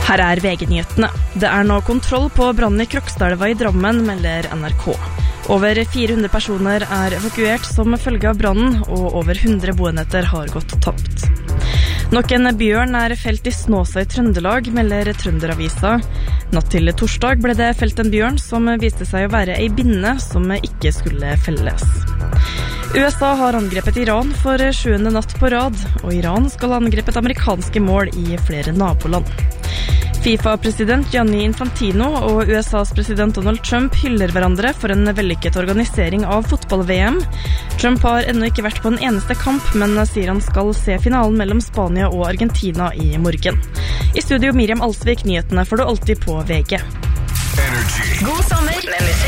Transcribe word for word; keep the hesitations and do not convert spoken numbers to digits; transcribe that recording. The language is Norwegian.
Her er V G-nyhetene. Det er nå kontroll på brannen i Krokstadelva i Drammen, melder N R K. Over fire hundre personer er evakuert som følge av brannen, og over hundre boenheter har gått tapt. Nok en bjørn er felt i Snåsa i Trøndelag, melder Trønderavisa. Natt til torsdag ble det felt en bjørn som viste seg å være ei binne som ikke skulle felles. U S A har angrepet Iran for sjuende natt på rad, og Iran skal ha angrepet amerikanske mål i flere naboland. FIFA-president Gianni Infantino og U S A's president Donald Trump hyller hverandre for en vellykket organisering av fotball-V M. Trump har ennå ikke vært på en eneste kamp, men sier han skal se finalen mellom Spania og Argentina i morgen. I studio Miriam Alsvik, nyhetene får du alltid på V G. God sommer med musikk.